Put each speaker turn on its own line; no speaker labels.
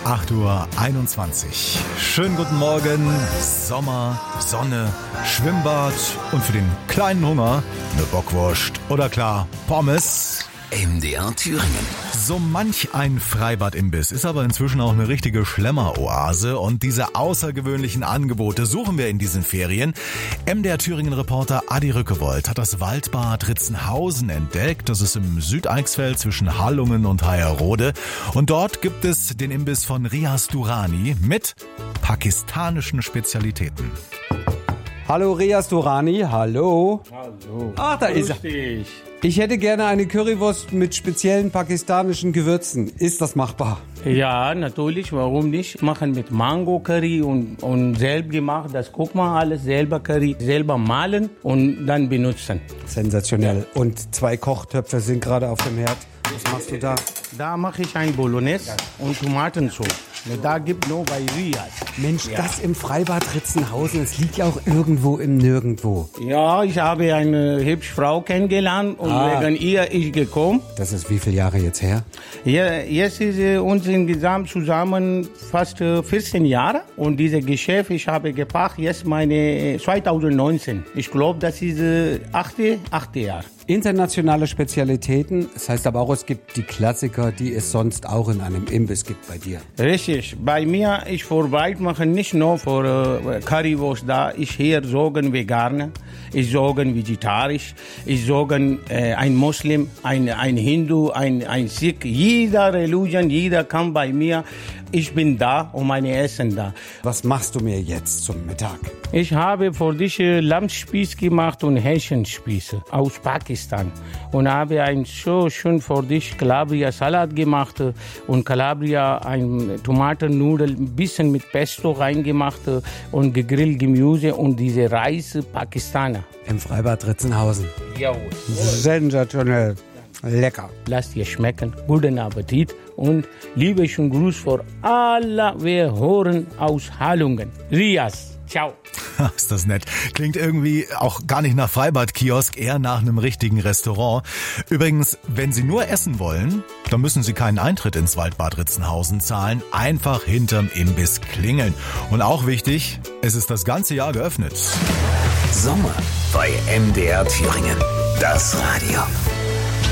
8:21 Uhr. Schönen guten Morgen. Sommer, Sonne, Schwimmbad und für den kleinen Hunger eine Bockwurst oder klar Pommes.
MDR Thüringen.
So manch ein Freibadimbiss ist aber inzwischen auch eine richtige Schlemmeroase und diese außergewöhnlichen Angebote suchen wir in diesen Ferien. MDR Thüringen-Reporter Adi Rückewold hat das Waldbad Ritzenhausen entdeckt. Das ist im Südeichsfeld zwischen Hallungen und Hayerrode. Und dort gibt es den Imbiss von Riaz Durrani mit pakistanischen Spezialitäten.
Hallo Riaz Durrani, hallo.
Hallo.
Ach, da ist er. Ich hätte gerne eine Currywurst mit speziellen pakistanischen Gewürzen. Ist das machbar?
Ja, natürlich, warum nicht? Machen mit Mango-Curry und selber gemacht, das guck mal alles, selber Curry, selber mahlen und dann benutzen.
Sensationell. Und 2 Kochtöpfe sind gerade auf dem Herd. Was machst du da?
Da mache ich ein Bolognese und Tomatensauce. Da gibt nur bei Riaz.
Mensch, das im Freibad Ritzenhausen, es liegt ja auch irgendwo im Nirgendwo.
Ja, ich habe eine hübsche Frau kennengelernt und wegen ihr ich gekommen.
Das ist wie viele Jahre jetzt her?
Ja, jetzt ist uns insgesamt zusammen fast 14 Jahre. Und dieses Geschäft, ich habe gepachtet jetzt meine 2019. Ich glaube, das ist 8. Jahr.
Internationale Spezialitäten, das heißt aber auch, es gibt die Klassiker, die es sonst auch in einem Imbiss gibt bei dir.
Richtig. Bei mir, ich vorbei mache nicht nur für Currywurst da. Ich hier sagen Veganer, ich sagen vegetarisch, ich sagen ein Muslim, ein Hindu, ein Sikh. Jeder Religion, jeder kann bei mir. Ich bin da und meine Essen da.
Was machst du mir jetzt zum Mittag?
Ich habe für dich Lammspieß gemacht und Hähnchenspieße aus Pakistan. Und habe ein so schön für dich Calabria-Salat gemacht und Calabria ein Tomatennudel, ein bisschen mit Pesto reingemacht und gegrillt Gemüse und diese Reis Pakistaner.
Im Freibad Ritzenhausen.
Jawohl.
Sensationell. Lecker.
Lass dir schmecken. Guten Appetit und liebe und Gruß für alle, wir hören aus Hallungen. Riaz. Ciao.
Ist das nett. Klingt irgendwie auch gar nicht nach Freibadkiosk, eher nach einem richtigen Restaurant. Übrigens, wenn Sie nur essen wollen, dann müssen Sie keinen Eintritt ins Waldbad Ritzenhausen zahlen. Einfach hinterm Imbiss klingeln. Und auch wichtig, es ist das ganze Jahr geöffnet.
Sommer bei MDR Thüringen. Das Radio.